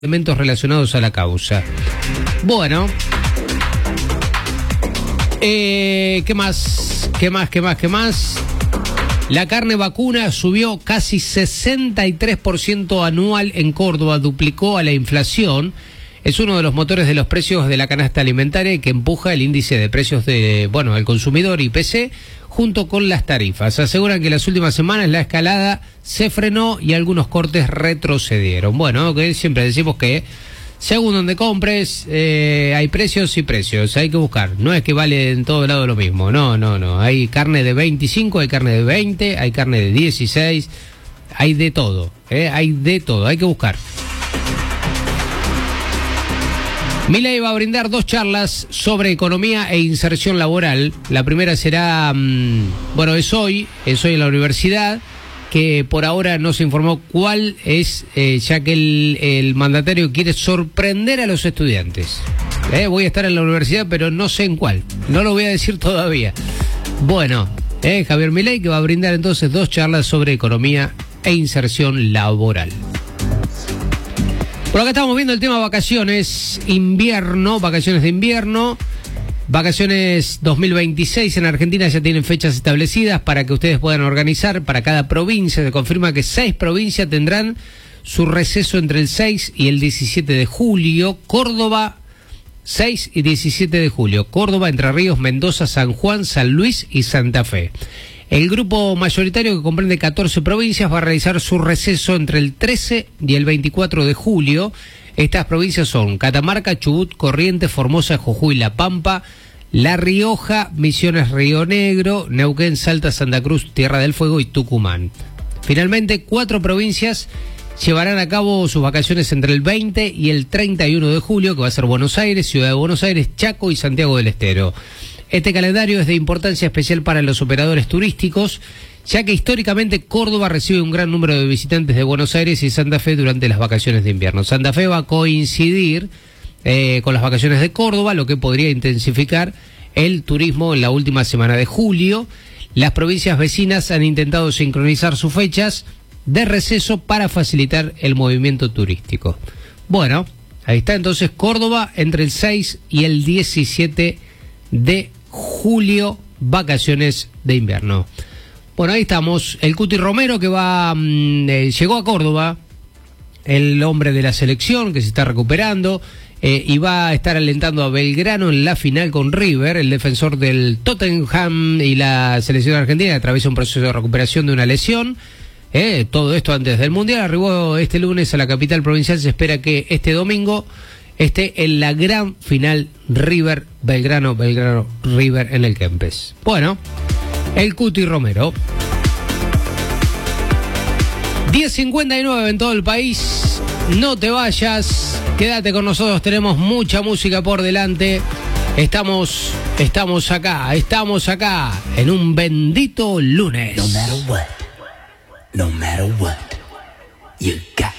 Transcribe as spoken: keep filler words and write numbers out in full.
elementos relacionados a la causa. Bueno, eh, ¿qué más? ¿Qué más? ¿Qué más? ¿Qué más? La carne vacuna subió casi sesenta y tres por ciento anual en Córdoba, duplicó a la inflación. Es uno de los motores de los precios de la canasta alimentaria que empuja el índice de precios de, bueno, el consumidor I P C junto con las tarifas. Aseguran que en las últimas semanas la escalada se frenó y algunos cortes retrocedieron. Bueno, que siempre decimos que según donde compres, eh, hay precios y precios, hay que buscar. No es que vale en todo lado lo mismo, no, no, no. Hay carne de veinticinco, hay carne de veinte, hay carne de dieciséis, hay de todo, eh, hay de todo, hay que buscar. Milei va a brindar dos charlas sobre economía e inserción laboral. La primera será, mmm, bueno, es hoy, es hoy en la universidad, que por ahora no se informó cuál es, eh, ya que el, el mandatario quiere sorprender a los estudiantes. Eh, voy a estar en la universidad, pero no sé en cuál. No lo voy a decir todavía. Bueno, eh, Javier Milei, que va a brindar entonces dos charlas sobre economía e inserción laboral. Por acá estamos viendo el tema vacaciones, invierno, vacaciones de invierno, vacaciones dos mil veintiséis en Argentina ya tienen fechas establecidas para que ustedes puedan organizar para cada provincia. Se confirma que seis provincias tendrán su receso entre el seis y el diecisiete de julio. Córdoba, seis y diecisiete de julio. Córdoba, Entre Ríos, Mendoza, San Juan, San Luis y Santa Fe. El grupo mayoritario, que comprende catorce provincias, va a realizar su receso entre el trece y el veinticuatro de julio. Estas provincias son Catamarca, Chubut, Corrientes, Formosa, Jujuy, La Pampa, La Rioja, Misiones, Río Negro, Neuquén, Salta, Santa Cruz, Tierra del Fuego y Tucumán. Finalmente, cuatro provincias llevarán a cabo sus vacaciones entre el veinte y el treinta y uno de julio, que va a ser Buenos Aires, Ciudad de Buenos Aires, Chaco y Santiago del Estero. Este calendario es de importancia especial para los operadores turísticos, ya que históricamente Córdoba recibe un gran número de visitantes de Buenos Aires y Santa Fe durante las vacaciones de invierno. Santa Fe va a coincidir eh, con las vacaciones de Córdoba, lo que podría intensificar el turismo en la última semana de julio. Las provincias vecinas han intentado sincronizar sus fechas de receso para facilitar el movimiento turístico. Bueno, ahí está entonces Córdoba entre el seis y el diecisiete de julio, vacaciones de invierno. Bueno, ahí estamos. El Cuti Romero, que va mmm, eh, llegó a Córdoba, el hombre de la selección que se está recuperando, eh, y va a estar alentando a Belgrano en la final con River. El defensor del Tottenham y la selección argentina atraviesa un proceso de recuperación de una lesión. Eh, todo esto antes del Mundial. Arribó este lunes a la capital provincial. Se espera que este domingo esté en la gran final River, Belgrano, Belgrano, River en el Kempes. Bueno, el Cuti Romero. diez cincuenta y nueve en todo el país. No te vayas, quédate con nosotros, tenemos mucha música por delante. Estamos, estamos acá, estamos acá en un bendito lunes. No matter what, no matter what, you got